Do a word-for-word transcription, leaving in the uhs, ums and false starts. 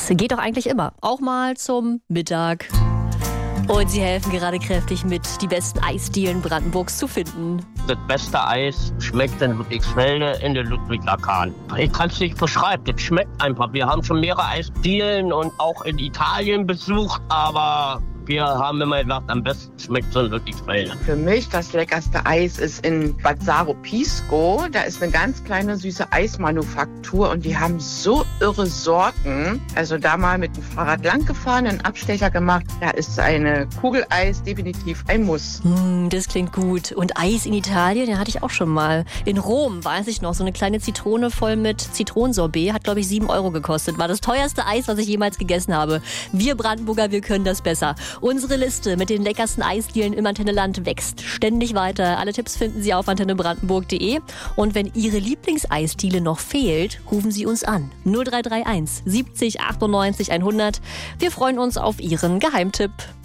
geht doch eigentlich immer. Auch mal zum Mittag. Und sie helfen gerade kräftig mit, die besten Eisdielen Brandenburgs zu finden. Das beste Eis schmeckt in Ludwigsfelde in der Ludwig-Lakan. Ich kann es nicht beschreiben, das schmeckt einfach. Wir haben schon mehrere Eisdielen und auch in Italien besucht, aber wir haben immer gedacht, am besten schmeckt es in Ludwigsfelde. Für mich das leckerste Eis ist in Bad Saro-Pisco. Da ist eine ganz kleine süße Eismanufaktur und die haben so irre Sorten. Also da mal mit dem Fahrrad lang gefahren, einen Abstecher gemacht. Da ist eine Kugel Eis definitiv ein Muss. Mm, das klingt gut. Und Eis in Italien, den hatte ich auch schon mal. In Rom, weiß ich noch, so eine kleine Zitrone voll mit Zitronensorbet. Hat, glaube ich, sieben Euro gekostet. War das teuerste Eis, was ich jemals gegessen habe. Wir Brandenburger, wir können das besser. Unsere Liste mit den leckersten Eisdielen im Antenneland wächst ständig weiter. Alle Tipps finden Sie auf antenne brandenburg punkt de. Und wenn Ihre Lieblingseisdiele noch fehlt, rufen Sie uns an. null drei drei eins siebzig achtundneunzig hundert. Wir freuen uns auf Ihren Geheimtipp.